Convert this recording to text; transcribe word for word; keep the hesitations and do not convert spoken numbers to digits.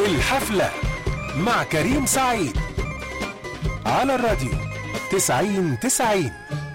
الحفلة مع كريم سعيد على الراديو تسعين تسعين.